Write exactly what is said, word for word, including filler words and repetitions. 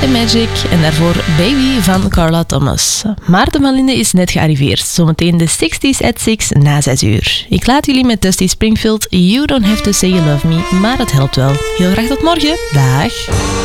and Magic en daarvoor Baby van Carla Thomas. Maarten van Linde is net gearriveerd. Zometeen de sixties at six na zes uur. Ik laat jullie met Dusty Springfield You Don't Have To Say You Love Me, maar het helpt wel. Heel graag tot morgen. Dag.